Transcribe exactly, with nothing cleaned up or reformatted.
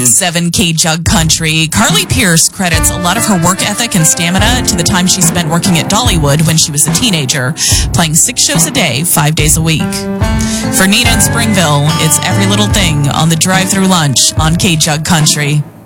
seven K Jug Country. Carly Pierce credits a lot of her work ethic and stamina to the time she spent working at Dollywood when she was a teenager, playing six shows a day, five days a week. For Nina in Springville, it's Every Little Thing on the drive-through lunch on K Jug Country.